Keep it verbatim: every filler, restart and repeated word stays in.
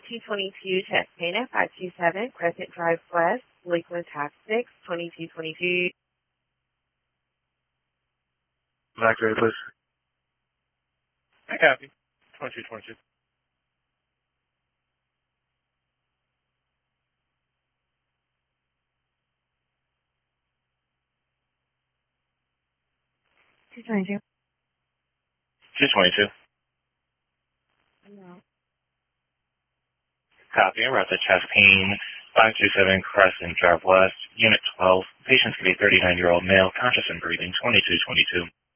twenty-two twenty-two, chest pain at five two seven, Crescent Drive West, Lakeland Tax six, twenty-two twenty-two. Evacuate, please. I copy. twenty-two twenty-two. two twenty-two. two twenty-two. No. Copy. We're at the chest pain, five two seven Crescent Drive West, Unit twelve. Patient's going to be thirty-nine-year-old male, conscious and breathing, twenty-two twenty-two.